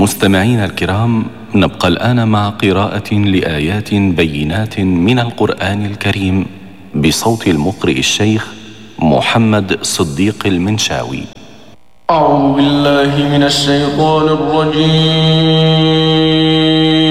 مستمعين الكرام، نبقى الآن مع قراءة لآيات بينات من القرآن الكريم بصوت المقرئ الشيخ محمد صديق المنشاوي. أعوذ بالله من الشيطان الرجيم.